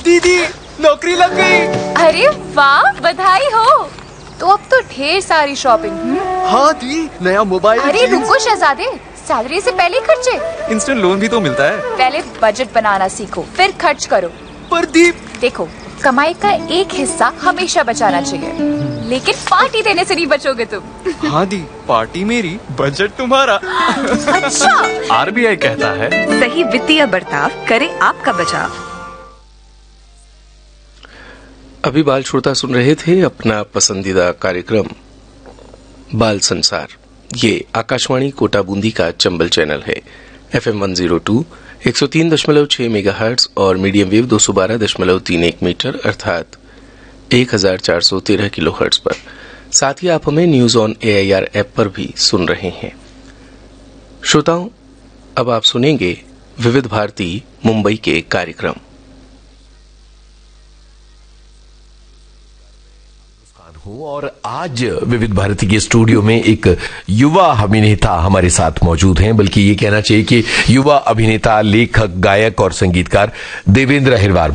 दीदी नौकरी लग गई। अरे वाह, बधाई हो। तो अब तो ढेर सारी शॉपिंग। हाँ दी, नया मोबाइल। अरे रुको शहजादे, सैलरी से पहले खर्चे। इंस्टेंट लोन भी तो मिलता है। पहले बजट बनाना सीखो, फिर खर्च करो। पर दी, देखो, कमाई का एक हिस्सा हमेशा बचाना चाहिए, लेकिन पार्टी देने से नहीं बचोगे तुम। हाँ दी, पार्टी मेरी, बजट तुम्हारा। अच्छा। आरबीआई कहता है, सही वित्तीय बर्ताव करे आपका बचाव। अभी बाल श्रोता सुन रहे थे अपना पसंदीदा कार्यक्रम बाल संसार। ये आकाशवाणी कोटा बूंदी का चंबल चैनल है। FM 102 103.6 मेगाहर्ट्ज और मीडियम वेव 212.31 मीटर अर्थात 1413 किलोहर्ट्ज पर। साथ ही आप हमें न्यूज ऑन AIR ऐप पर भी सुन रहे हैं। श्रोताओं, अब आप सुनेंगे विविध भारती मुंबई के कार्यक्रम। और आज विविध भारती के स्टूडियो में एक युवा अभिनेता हमारे साथ मौजूद हैं, बल्कि ये कहना चाहिए कि युवा अभिनेता, लेखक, गायक और संगीतकार देवेंद्र अहिरवार